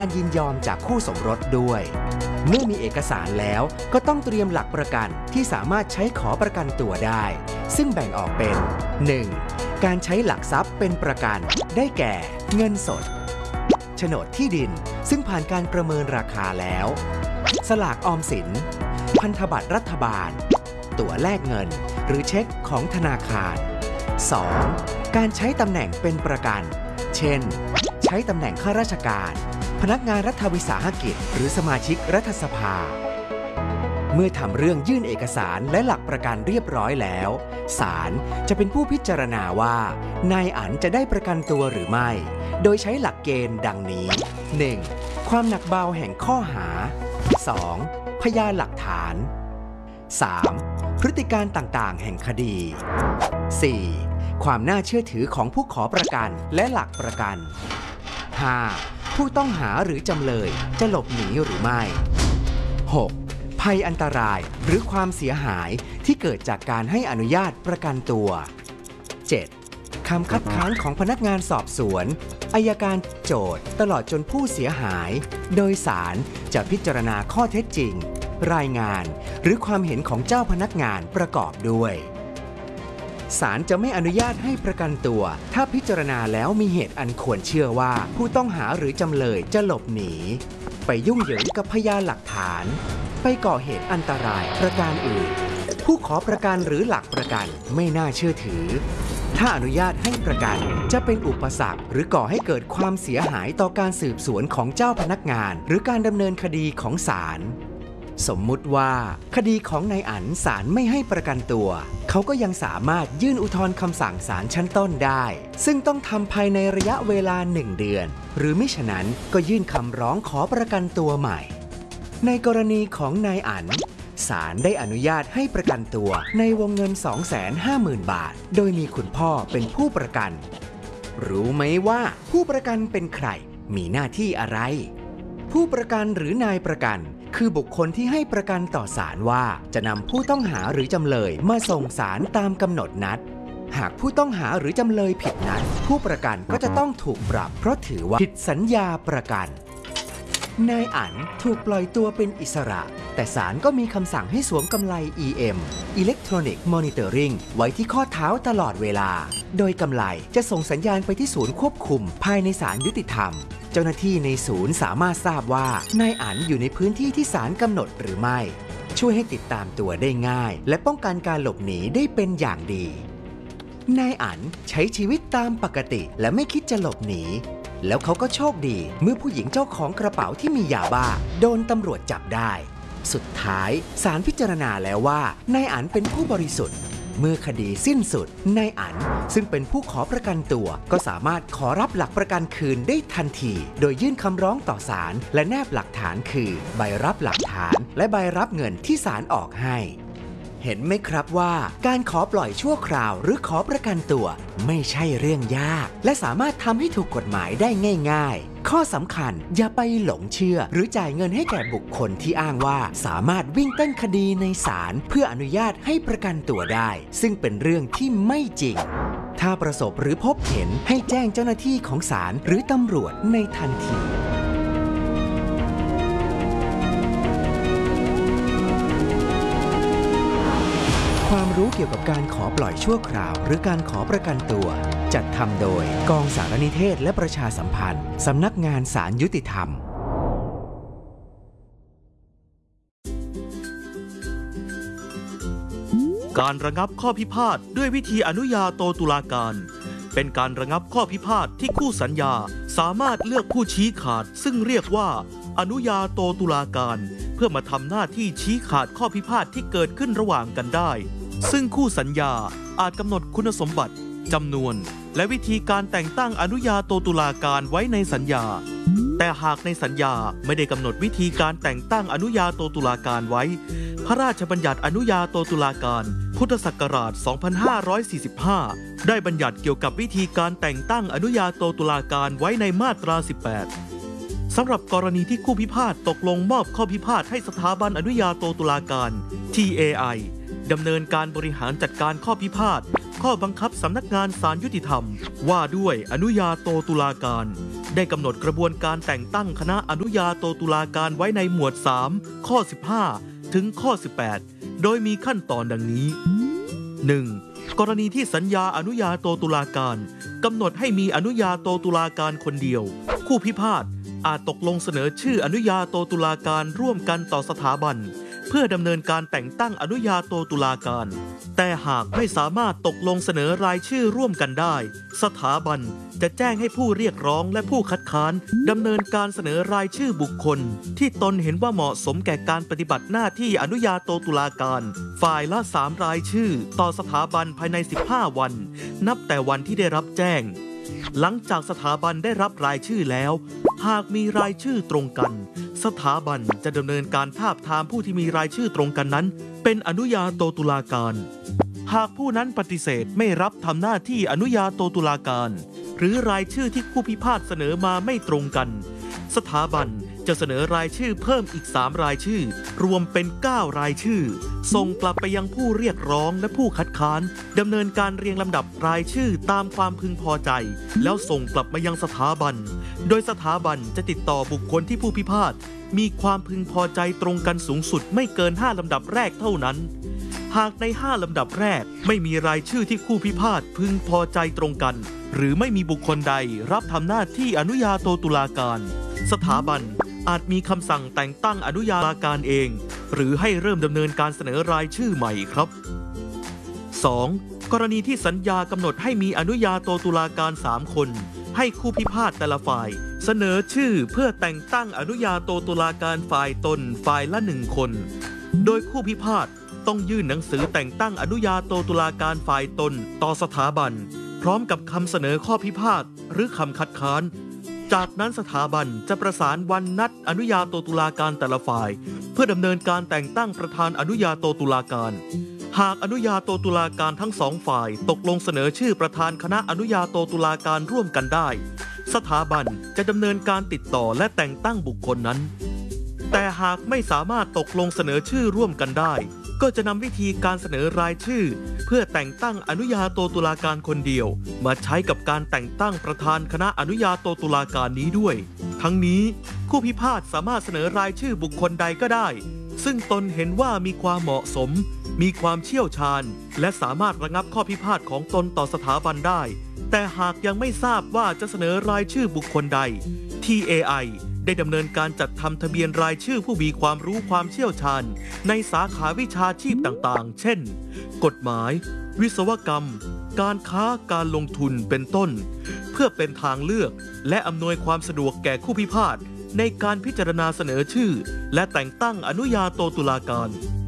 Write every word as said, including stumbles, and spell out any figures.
การยินยอมจากคู่สมรสด้วยเมื่อมีเอกสารแล้วก็ต้องเตรียมหลักประกันที่สามารถใช้ขอประกันตัวได้ซึ่งแบ่งออกเป็น หนึ่ง. การใช้หลักทรัพย์เป็นประกันได้แก่เงินสดโฉนดที่ดินซึ่งผ่านการประเมินราคาแล้วสลากออมสินพันธบัตรรัฐบาลตั๋วแลกเงินหรือเช็คของธนาคาร สอง. การใช้ตำแหน่งเป็นประกันเช่นใช้ตำแหน่งข้าราชการพนักงานรัฐวิสาหกิจหรือสมาชิกรัฐสภาเมื่อทำเรื่องยื่นเอกสารและหลักประกันเรียบร้อยแล้วศาลจะเป็นผู้พิจารณาว่านายอั๋นจะได้ประกันตัวหรือไม่โดยใช้หลักเกณฑ์ดังนี้ หนึ่ง. ความหนักเบาแห่งข้อหา สอง. พยานหลักฐาน สาม. พฤติการต่างๆแห่งคดี สี่. ความน่าเชื่อถือของผู้ขอประกันและหลักประกัน ห้า. ผู้ต้องหาหรือจำเลยจะหลบหนีหรือไม่ หก. ภัยอันตรายหรือความเสียหายที่เกิดจากการให้อนุญาตประกันตัว เจ็ด. คำคัดค้านของพนักงานสอบสวนอัยการโจทก์ตลอดจนผู้เสียหายโดยศาลจะพิจารณาข้อเท็จจริงรายงานหรือความเห็นของเจ้าพนักงานประกอบด้วยศาลจะไม่อนุญาตให้ประกันตัวถ้าพิจารณาแล้วมีเหตุอันควรเชื่อว่าผู้ต้องหาหรือจำเลยจะหลบหนีไปยุ่งเหยิงกับพยานหลักฐานไปก่อเหตุอันตรายประการอื่นผู้ขอประกันหรือหลักประกันไม่น่าเชื่อถือถ้าอนุญาตให้ประกันจะเป็นอุปสรรคหรือก่อให้เกิดความเสียหายต่อการสืบสวนของเจ้าพนักงานหรือการดำเนินคดีของศาลสมมุติว่าคดีของนายอั๋นศาลไม่ให้ประกันตัวเขาก็ยังสามารถยื่นอุทธรณ์คำสั่งศาลชั้นต้นได้ซึ่งต้องทำภายในระยะเวลาหนึ่งเดือนหรือมิฉะนั้นก็ยื่นคำร้องขอประกันตัวใหม่ในกรณีของนายอั๋นศาลได้อนุญาตให้ประกันตัวในวงเงิน สองแสนห้าหมื่น บาทโดยมีคุณพ่อเป็นผู้ประกันรู้ไหมว่าผู้ประกันเป็นใครมีหน้าที่อะไรผู้ประกันหรือนายประกันคือบุคคลที่ให้ประกันต่อศาลว่าจะนำผู้ต้องหาหรือจำเลยมาส่งศาลตามกำหนดนัดหากผู้ต้องหาหรือจำเลยผิดนัดผู้ประกันก็จะต้องถูกปรับเพราะถือว่าผิดสัญญาประกันนายอั๋นถูกปล่อยตัวเป็นอิสระแต่ศาลก็มีคำสั่งให้สวมกำไล อี เอ็ม Electronic Monitoring ไว้ที่ข้อเท้าตลอดเวลาโดยกำไลจะส่งสัญญาณไปที่ศูนย์ควบคุมภายในศาลยุติธรรมเจ้าหน้าที่ในศูนย์สามารถทราบว่านายอั๋นอยู่ในพื้นที่ที่ศาลกำหนดหรือไม่ช่วยให้ติดตามตัวได้ง่ายและป้องกันการหลบหนีได้เป็นอย่างดีนายอั๋นใช้ชีวิตตามปกติและไม่คิดจะหลบหนีแล้วเขาก็โชคดีเมื่อผู้หญิงเจ้าของกระเป๋าที่มียาบ้าโดนตำรวจจับได้สุดท้ายศาลพิจารณาแล้วว่านายอั๋นเป็นผู้บริสุทธิ์เมื่อคดีสิ้นสุดนายอั๋นซึ่งเป็นผู้ขอประกันตัวก็สามารถขอรับหลักประกันคืนได้ทันทีโดยยื่นคำร้องต่อศาลและแนบหลักฐานคือใบรับหลักฐานและใบรับเงินที่ศาลออกให้เห็นไหมครับว่าการขอปล่อยชั่วคราวหรือขอประกันตัวไม่ใช่เรื่องยากและสามารถทำให้ถูกกฎหมายได้ง่ายๆข้อสำคัญอย่าไปหลงเชื่อหรือจ่ายเงินให้แก่บุคคลที่อ้างว่าสามารถวิ่งเต้นคดีในศาลเพื่ออนุญาตให้ประกันตัวได้ซึ่งเป็นเรื่องที่ไม่จริงถ้าประสบหรือพบเห็นให้แจ้งเจ้าหน้าที่ของศาลหรือตำรวจในทันทีความรู้เกี่ยวกับการขอปล่อยชั่วคราวหรือการขอประกันตัวจัดทำโดยกองสารนิเทศและประชาสัมพันธ์สำนักงานศาลยุติธรรมการระงับข้อพิพาทด้วยวิธีอนุญาโตตุลาการเป็นการระงับข้อพิพาทที่คู่สัญญาสามารถเลือกผู้ชี้ขาดซึ่งเรียกว่าอนุญาโตตุลาการเพื่อมาทำหน้าที่ชี้ขาดข้อพิพาทที่เกิดขึ้นระหว่างกันได้ซึ่งคู่สัญญาอาจกำหนดคุณสมบัติจำนวนและวิธีการแต่งตั้งอนุญาโตตุลาการไว้ในสัญญาแต่หากในสัญญาไม่ได้กำหนดวิธีการแต่งตั้งอนุญาโตตุลาการไว้พระราชบัญญัติอนุญาโตตุลาการพุทธศักราช สองพันห้าร้อยสี่สิบห้า ได้บัญญัติเกี่ยวกับวิธีการแต่งตั้งอนุญาโตตุลาการไว้ในมาตรา สิบแปด สำหรับกรณีที่คู่พิพาทตกลงมอบข้อพิพาทให้สถาบันอนุญาโตตุลาการ ที เอ ไอ ดำเนินการบริหารจัดการข้อพิพาทข้อบังคับสำนักงานศาลยุติธรรมว่าด้วยอนุญาโตตุลาการได้กำหนดกระบวนการแต่งตั้งคณะอนุญาโตตุลาการไว้ในหมวด สาม ข้อ สิบห้า ถึงข้อ สิบแปด โดยมีขั้นตอนดังนี้ หนึ่ง. กรณีที่สัญญาอนุญาโตตุลาการกำหนดให้มีอนุญาโตตุลาการคนเดียวคู่พิพาทอาจตกลงเสนอชื่ออนุญาโตตุลาการร่วมกันต่อสถาบันเพื่อดำเนินการแต่งตั้งอนุญาโตตุลาการแต่หากไม่สามารถตกลงเสนอรายชื่อร่วมกันได้สถาบันจะแจ้งให้ผู้เรียกร้องและผู้คัดค้านดำเนินการเสนอรายชื่อบุคคลที่ตนเห็นว่าเหมาะสมแก่การปฏิบัติหน้าที่อนุญาโตตุลาการฝ่ายละสามรายชื่อต่อสถาบันภายในสิบห้าวันนับแต่วันที่ได้รับแจ้งหลังจากสถาบันได้รับรายชื่อแล้วหากมีรายชื่อตรงกันสถาบันจะดำเนินการทาบทามผู้ที่มีรายชื่อตรงกันนั้นเป็นอนุญาโตตุลาการหากผู้นั้นปฏิเสธไม่รับทำหน้าที่อนุญาโตตุลาการหรือรายชื่อที่ผู้พิพาทเสนอมาไม่ตรงกันสถาบันจะเสนอรายชื่อเพิ่มอีกสามรายชื่อรวมเป็นเก้ารายชื่อส่งกลับไปยังผู้เรียกร้องและผู้คัดค้านดำเนินการเรียงลำดับรายชื่อตามความพึงพอใจแล้วส่งกลับมายังสถาบันโดยสถาบันจะติดต่อบุคคลที่ผู้พิพาทมีความพึงพอใจตรงกันสูงสุดไม่เกินห้าลำดับแรกเท่านั้นหากในห้าลำดับแรกไม่มีรายชื่อที่คู่พิพาทพึงพอใจตรงกันหรือไม่มีบุคคลใดรับทำหน้าที่อนุญาโตตุลาการสถาบันอาจมีคำสั่งแต่งตั้งอนุญาโตตุลาการเองหรือให้เริ่มดำเนินการเสนอรายชื่อใหม่ครับ สอง. กรณีที่สัญญากำหนดให้มีอนุญาโตตุลาการสามคนให้คู่พิพาทแต่ละฝ่ายเสนอชื่อเพื่อแต่งตั้งอนุญาโตตุลาการฝ่ายตนฝ่ายละหนึ่งคนโดยคู่พิพาทต้องยื่นหนังสือแต่งตั้งอนุญาโตตุลาการฝ่ายตนต่อสถาบันพร้อมกับคำเสนอข้อพิพาทหรือคำคัดค้านจากนั้นสถาบันจะประสานวันนัดอนุญาโตตุลาการแต่ละฝ่ายเพื่อดำเนินการแต่งตั้งประธานอนุญาโตตุลาการหากอนุญาโตตุลาการทั้งสองฝ่ายตกลงเสนอชื่อประธานคณะอนุญาโตตุลาการร่วมกันได้สถาบันจะดำเนินการติดต่อและแต่งตั้งบุคคลนั้นแต่หากไม่สามารถตกลงเสนอชื่อร่วมกันได้ก็จะนำวิธีการเสนอรายชื่อเพื่อแต่งตั้งอนุญาโตตุลาการคนเดียวมาใช้กับการแต่งตั้งประธานคณะอนุญาโตตุลาการนี้ด้วยทั้งนี้คู่พิพาทสามารถเสนอรายชื่อบุคคลใดก็ได้ซึ่งตนเห็นว่ามีความเหมาะสมมีความเชี่ยวชาญและสามารถระงับข้อพิพาทของตนต่อสถาบันได้แต่หากยังไม่ทราบว่าจะเสนอรายชื่อบุคคลใด ที เอ ไอ ได้ดำเนินการจัดทำทะเบียนรายชื่อผู้มีความรู้ความเชี่ยวชาญในสาขาวิชาชีพต่างๆเช่นกฎหมายวิศวกรรมการค้าการลงทุนเป็นต้นเพื่อเป็นทางเลือกและอำนวยความสะดวกแก่คู่พิพาทในการพิจารณาเสนอชื่อและแต่งตั้งอนุญาโตตุลาการ